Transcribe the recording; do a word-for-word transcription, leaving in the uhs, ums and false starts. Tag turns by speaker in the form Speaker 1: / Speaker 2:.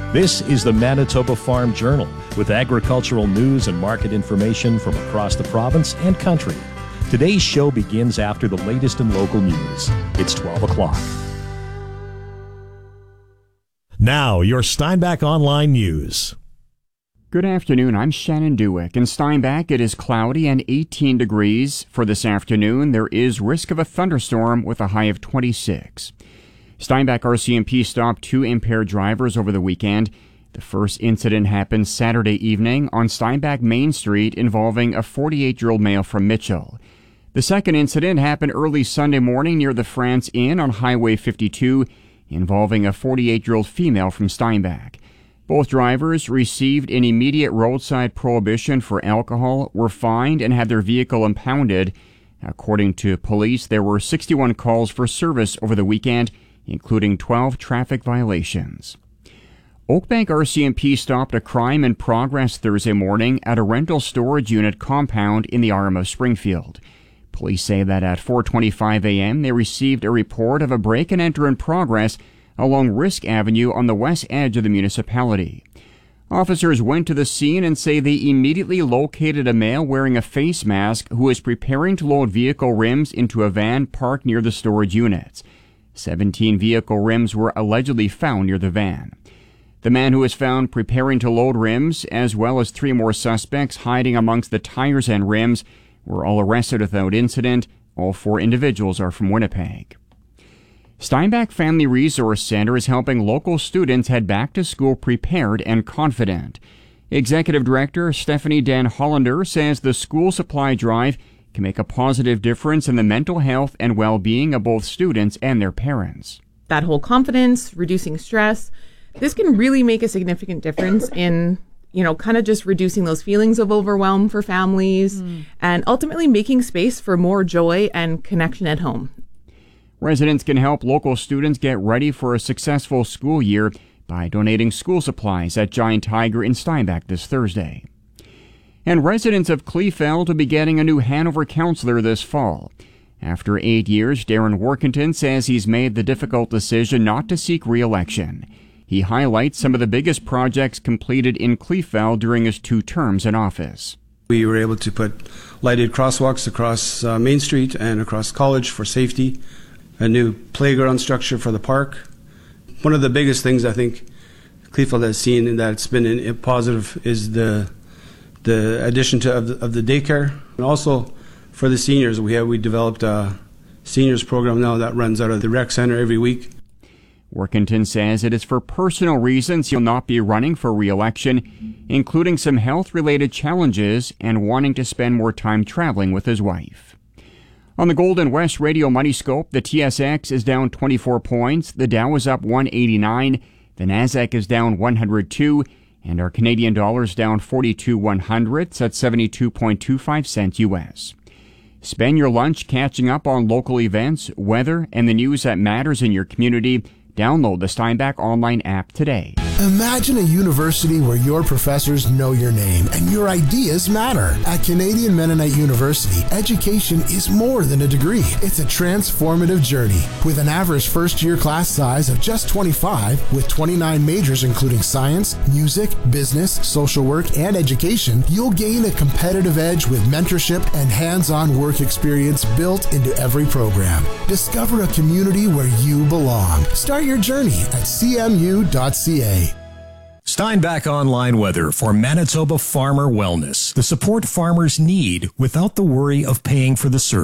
Speaker 1: This is the Manitoba Farm Journal with agricultural news and market information from across the province and country. Today's show begins after the latest in local news. It's twelve o'clock. Now, your Steinbach Online News.
Speaker 2: Good afternoon, I'm Shannon Dewick. In Steinbach, it is cloudy and eighteen degrees. For this afternoon, there is risk of a thunderstorm with a high of twenty-six. Steinbach R C M P stopped two impaired drivers over the weekend. The first incident happened Saturday evening on Steinbach Main Street involving a forty-eight-year-old male from Mitchell. The second incident happened early Sunday morning near the France Inn on Highway fifty-two involving a forty-eight-year-old female from Steinbach. Both drivers received an immediate roadside prohibition for alcohol, were fined, and had their vehicle impounded. According to police, there were sixty-one calls for service over the weekend, including twelve traffic violations. Oakbank R C M P stopped a crime in progress Thursday morning at a rental storage unit compound in the R M of Springfield. Police say that at four twenty-five a.m. they received a report of a break-and-enter in progress along Risk Avenue on the west edge of the municipality. Officers went to the scene and say they immediately located a male wearing a face mask who was preparing to load vehicle rims into a van parked near the storage units. Seventeen vehicle rims were allegedly found near the van. The man who was found preparing to load rims, as well as three more suspects hiding amongst the tires and rims, were all arrested without incident. All four individuals are from Winnipeg. Steinbach Family Resource Center is helping local students head back to school prepared and confident. Executive Director Stephanie Dan Hollander says the school supply drive can make a positive difference in the mental health and well-being of both students and their parents.
Speaker 3: That whole confidence, reducing stress, this can really make a significant difference in, you know, kind of just reducing those feelings of overwhelm for families mm. and ultimately making space for more joy and connection at home.
Speaker 2: Residents can help local students get ready for a successful school year by donating school supplies at Giant Tiger in Steinbach this Thursday. And residents of Kleefeld will be getting a new Hanover councillor this fall. After eight years, Darren Workington says he's made the difficult decision not to seek re-election. He highlights some of the biggest projects completed in Kleefeld during his two terms in office.
Speaker 4: We were able to put lighted crosswalks across uh, Main Street and across College for safety, a new playground structure for the park. One of the biggest things I think Kleefeld has seen and that's been in, in positive is the the addition to of the, of the daycare, and also for the seniors we have we developed a seniors program now that runs out of the rec center every week.
Speaker 2: Workington says it is for personal reasons he'll not be running for re-election, including some health-related challenges and wanting to spend more time traveling with his wife. On the Golden West Radio Money Scope, the T S X is down twenty-four points, the Dow is up one eighty-nine, the Nasdaq is down one hundred two, and our Canadian dollar is down forty-two one hundredths at seventy-two point two five cents U S. Spend your lunch catching up on local events, weather, and the news that matters in your community. Download the Steinbach Online app today.
Speaker 5: Imagine a university where your professors know your name and your ideas matter. At Canadian Mennonite University, education is more than a degree. It's a transformative journey. With an average first-year class size of just twenty-five, with twenty-nine majors including science, music, business, social work, and education, you'll gain a competitive edge with mentorship and hands-on work experience built into every program. Discover a community where you belong. Start your journey at c m u dot c a.
Speaker 1: Steinbach Online Weather for Manitoba Farmer Wellness. The support farmers need without the worry of paying for the service.